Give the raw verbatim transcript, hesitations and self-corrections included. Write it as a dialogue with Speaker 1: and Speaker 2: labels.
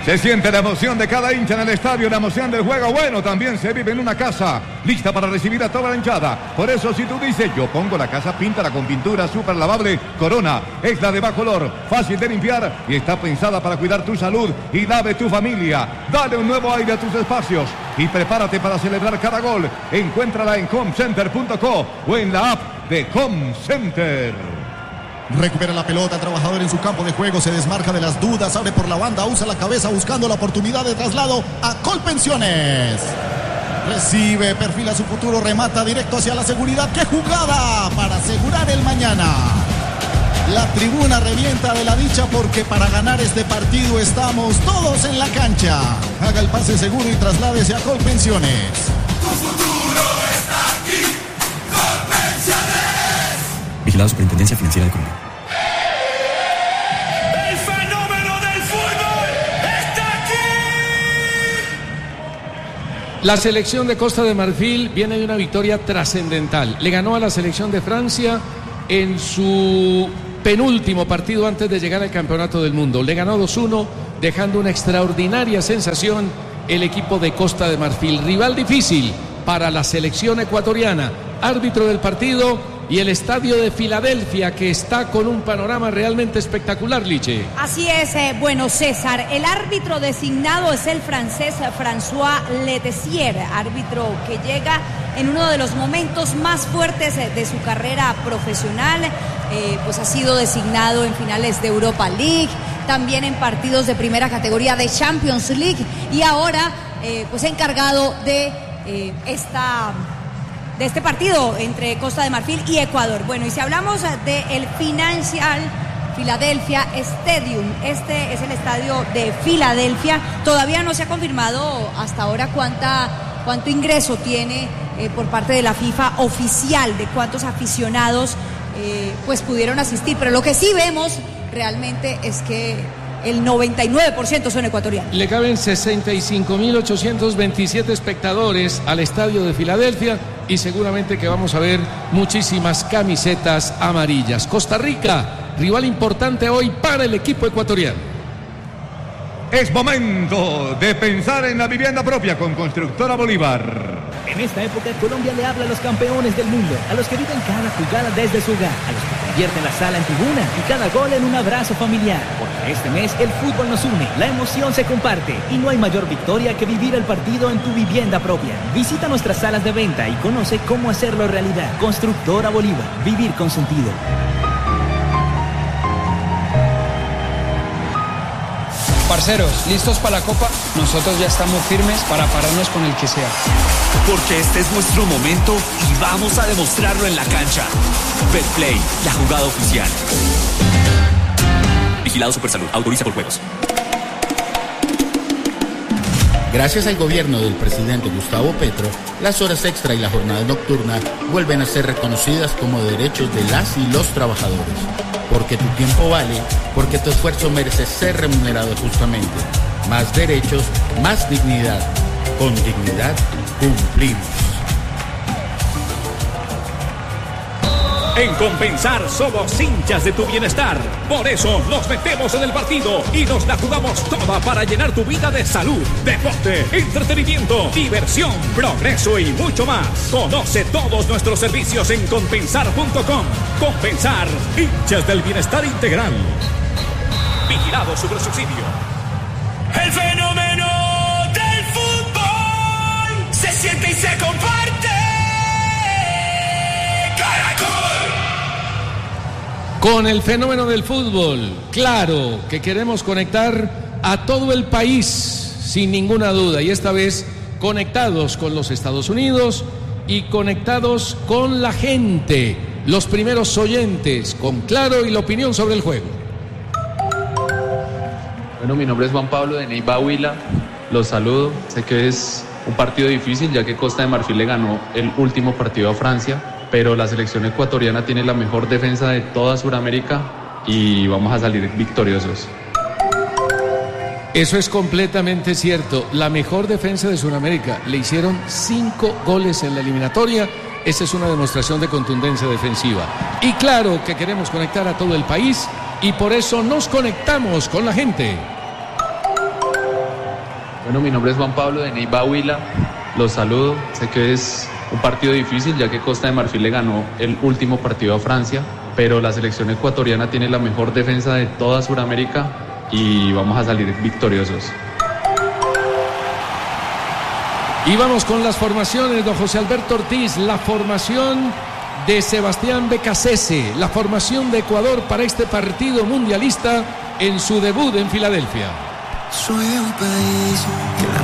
Speaker 1: Se siente la emoción de cada hincha en el estadio, la emoción del juego. Bueno, también se vive en una casa lista para recibir a toda la hinchada. Por eso, si tú dices, yo pongo la casa, píntala con pintura súper lavable Corona. Es la de bajo olor, fácil de limpiar y está pensada para cuidar tu salud y la de tu familia. Dale un nuevo aire a tus espacios y prepárate para celebrar cada gol. Encuéntrala en homecenter punto co o en la app de Home Center.
Speaker 2: Recupera la pelota, el trabajador en su campo de juego, se desmarca de las dudas, abre por la banda, usa la cabeza buscando la oportunidad de traslado a Colpensiones. Recibe, perfila su futuro, remata directo hacia la seguridad. ¡Qué jugada para asegurar el mañana! La tribuna revienta de la dicha porque para ganar este partido estamos todos en la cancha. Haga el pase seguro y trasládese a Colpensiones.
Speaker 3: Tu futuro está aquí, Colpensiones.
Speaker 4: Vigilado Superintendencia Financiera de Colombia.
Speaker 3: El fenómeno del fútbol está aquí.
Speaker 5: La selección de Costa de Marfil viene de una victoria trascendental. Le ganó a la selección de Francia en su penúltimo partido antes de llegar al Campeonato del Mundo. Le ganó dos uno, dejando una extraordinaria sensación el equipo de Costa de Marfil. Rival difícil para la selección ecuatoriana. Árbitro del partido y el estadio de Filadelfia, que está con un panorama realmente espectacular, Liche.
Speaker 6: Así es, eh, bueno, César, el árbitro designado es el francés François Letessier, árbitro que llega en uno de los momentos más fuertes de su carrera profesional, eh, pues ha sido designado en finales de Europa League, también en partidos de primera categoría de Champions League y ahora eh, pues encargado de eh, esta... de este partido entre Costa de Marfil y Ecuador. Bueno, y si hablamos del Financial Philadelphia Stadium, este es el estadio de Filadelfia, todavía no se ha confirmado hasta ahora cuánta, cuánto ingreso tiene eh, por parte de la FIFA oficial, de cuántos aficionados eh, pues pudieron asistir, pero lo que sí vemos realmente es que el noventa y nueve por ciento son ecuatorianos.
Speaker 5: Le caben sesenta y cinco mil ochocientos veintisiete espectadores al estadio de Filadelfia y seguramente que vamos a ver muchísimas camisetas amarillas. Costa Rica, rival importante hoy para el equipo ecuatoriano.
Speaker 1: Es momento de pensar en la vivienda propia con Constructora Bolívar.
Speaker 7: En esta época, Colombia le habla a los campeones del mundo, a los que viven cada jugada desde su hogar, a los que convierten la sala en tribuna y cada gol en un abrazo familiar. Porque este mes el fútbol nos une, la emoción se comparte y no hay mayor victoria que vivir el partido en tu vivienda propia. Visita nuestras salas de venta y conoce cómo hacerlo realidad. Constructora Bolívar, vivir con sentido.
Speaker 8: Parceros, ¿listos para la Copa? Nosotros ya estamos firmes para pararnos con el que sea.
Speaker 9: Porque este es nuestro momento y vamos a demostrarlo en la cancha. Betplay, la jugada oficial. Vigilado Supersalud, autoriza por juegos.
Speaker 10: Gracias al gobierno del presidente Gustavo Petro, las horas extra y la jornada nocturna vuelven a ser reconocidas como derechos de las y los trabajadores. Porque tu tiempo vale, porque tu esfuerzo merece ser remunerado justamente. Más derechos, más dignidad. Con dignidad cumplimos.
Speaker 11: En Compensar somos hinchas de tu bienestar. Por eso nos metemos en el partido y nos la jugamos toda para llenar tu vida de salud, deporte, entretenimiento, diversión, progreso y mucho más. Conoce todos nuestros servicios en compensar punto com. Compensar, hinchas del bienestar integral. Vigilado Supersubsidio.
Speaker 3: El fenómeno del fútbol se siente y se comparte. Caracol.
Speaker 5: Con el fenómeno del fútbol, claro que queremos conectar a todo el país, sin ninguna duda, y esta vez conectados con los Estados Unidos y conectados con la gente, los primeros oyentes, con Claro y la opinión sobre el juego.
Speaker 12: Bueno, mi nombre es Juan Pablo de Neiva Huila, los saludo, sé que es un partido difícil ya que Costa de Marfil le ganó el último partido a Francia, pero la selección ecuatoriana tiene la mejor defensa de toda Sudamérica y vamos a salir victoriosos.
Speaker 5: Eso es completamente cierto, la mejor defensa de Sudamérica, le hicieron cinco goles en la eliminatoria, esa es una demostración de contundencia defensiva. Y claro que queremos conectar a todo el país y por eso nos conectamos con la gente.
Speaker 12: Bueno, mi nombre es Juan Pablo de Neiva Huila. Los saludo. Sé que es un partido difícil ya que Costa de Marfil le ganó el último partido a Francia, pero la selección ecuatoriana tiene la mejor defensa de toda Sudamérica y vamos a salir victoriosos.
Speaker 5: Y vamos con las formaciones, don José Alberto Ortiz. La formación de Sebastián Becasese, la formación de Ecuador para este partido mundialista en su debut en Filadelfia.
Speaker 13: Soy de un país que la